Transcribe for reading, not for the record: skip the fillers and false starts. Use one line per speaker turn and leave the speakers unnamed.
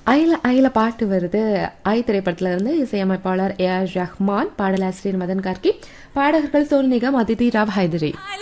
அயில அயில பாட்டு வருது. ஐ திரைப்படத்துல இருந்து இசையமைப்பாளர் ஏ ஆர் ரஹ்மான், பாடலாசிரியர் மதன் கார்கி, பாடகர்கள் சோனு நிகம், அதிதி ராவ், ஹைதரி.